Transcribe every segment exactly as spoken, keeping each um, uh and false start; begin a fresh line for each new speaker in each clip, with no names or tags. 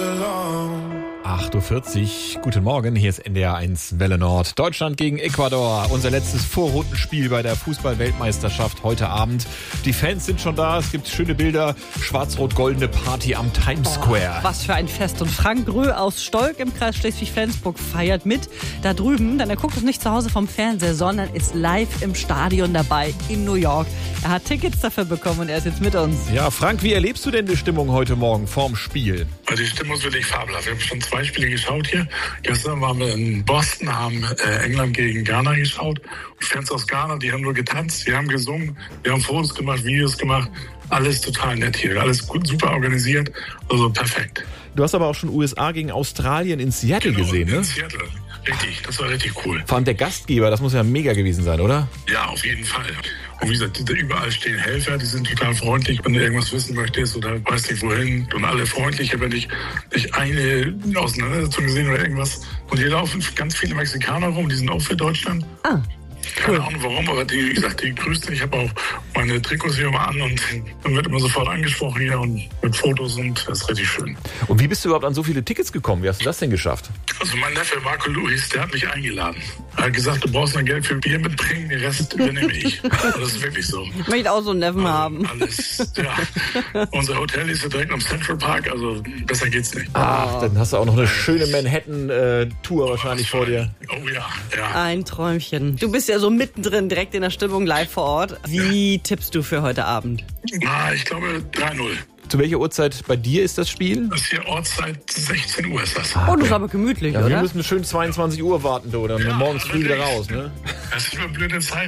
acht Uhr vierzig, guten Morgen, hier ist N D R eins Welle Nord. Deutschland gegen Ecuador, unser letztes Vorrundenspiel bei der Fußball-Weltmeisterschaft heute Abend. Die Fans sind schon da, es gibt schöne Bilder, schwarz-rot-goldene Party am Times Square.
Oh, was für ein Fest. Und Frank Grö aus Stolk im Kreis Schleswig-Flensburg feiert mit da drüben, denn er guckt es nicht zu Hause vom Fernseher, sondern ist live im Stadion dabei in New York. Er hat Tickets dafür bekommen und er ist jetzt mit uns.
Ja, Frank, wie erlebst du denn die Stimmung heute Morgen vorm Spiel?
Also die Stimmung ist wirklich fabelhaft. Wir haben schon zwei Spiele geschaut hier. Gestern waren wir in Boston, haben äh, England gegen Ghana geschaut. Und Fans aus Ghana, die haben nur getanzt, die haben gesungen, wir haben Fotos gemacht, Videos gemacht. Alles total nett hier, alles gut, super organisiert, also perfekt.
Du hast aber auch schon U S A gegen Australien in Seattle
Genau,
gesehen, ne?
In Seattle, richtig, das war richtig cool.
Vor allem der Gastgeber, das muss ja mega gewesen sein, oder?
Ja, auf jeden Fall. Und wie gesagt, überall stehen Helfer, die sind total freundlich, wenn du irgendwas wissen möchtest oder weißt nicht wohin. Und alle freundlich, ich habe nicht, nicht eine Auseinandersetzung gesehen oder irgendwas. Und hier laufen ganz viele Mexikaner rum, die sind auch für Deutschland.
Ah.
Keine Ahnung warum, aber die, wie gesagt, die grüßen. Ich habe auch meine Trikots hier mal an und dann wird immer sofort angesprochen hier und mit Fotos und das ist richtig schön.
Und wie bist du überhaupt an so viele Tickets gekommen? Wie hast du das denn geschafft?
Also mein Neffe Marco Luis, der hat mich eingeladen. Er hat gesagt, du brauchst noch Geld für Bier mitbringen, den Rest übernehme ich. Und das ist wirklich so.
Ich möchte auch so einen Neffen
also,
haben.
Alles, ja. Unser Hotel ist ja direkt am Central Park, also besser geht's nicht.
Ach, dann hast du auch noch eine schöne Manhattan-Tour wahrscheinlich vor dir.
Oh ja, ja.
Ein Träumchen. Du bist ja so mittendrin, direkt in der Stimmung, live vor Ort. Wie tippst du für heute Abend?
Na, ich glaube drei null.
Zu welcher Uhrzeit bei dir ist das Spiel?
Das ist hier Ortszeit, sechzehn Uhr ist das.
Oh, das ist aber gemütlich,
Ja,
oder?
wir müssen schön zweiundzwanzig Uhr warten, du, dann
Ja,
morgens früh wieder
allerdings.
raus, ne?
Das sind immer blöde Zeiten.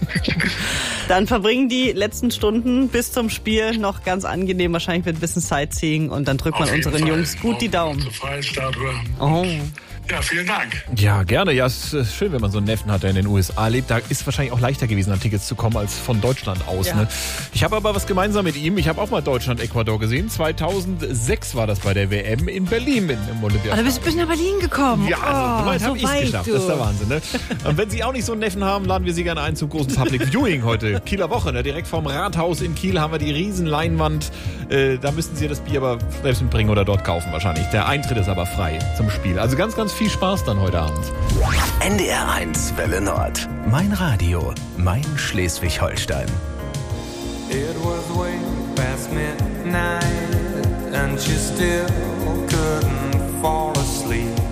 Dann verbringen die letzten Stunden bis zum Spiel noch ganz angenehm. Wahrscheinlich wird ein bisschen Sightseeing und dann drückt man
Auf jeden
unseren
Fall.
Jungs gut die Daumen.
Zur Freiheitsstatue.
Oh.
Ja, vielen Dank.
Ja, gerne. Ja, es ist schön, wenn man so einen Neffen hat, der in den U S A lebt. Da ist wahrscheinlich auch leichter gewesen, an Tickets zu kommen, als von Deutschland aus.
Ja.
Ne? Ich habe aber was gemeinsam mit ihm. Ich habe auch mal Deutschland-Ecuador gesehen. zweitausendsechs war das bei der W M in Berlin im
Oh,
Olympiastadion.
da bist du bis nach Berlin gekommen.
Ja, also, so weit
oh,
habe ich es geschafft.
du.
Das ist der Wahnsinn. Ne? Und wenn Sie auch nicht so einen Neffen haben, laden wir Sie gerne ein zum großen Public Viewing heute. Kieler Woche, ne? Direkt vorm Rathaus in Kiel haben wir die riesen Leinwand. Äh, da müssten Sie das Bier aber selbst mitbringen oder dort kaufen wahrscheinlich. Der Eintritt ist aber frei zum Spiel. Also ganz, ganz viel Spaß dann heute Abend.
N D R eins Welle Nord. Mein Radio, mein Schleswig-Holstein.
It was way past midnight and she still couldn't fall asleep.